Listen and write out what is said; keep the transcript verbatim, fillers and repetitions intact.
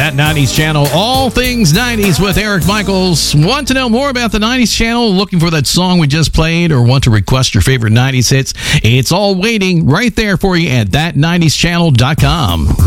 That nineties Channel, all things nineties with Eric Michaels. Want to know more about the nineties Channel? Looking for that song we just played or want to request your favorite nineties hits? It's all waiting right there for you at that nineties channel dot com.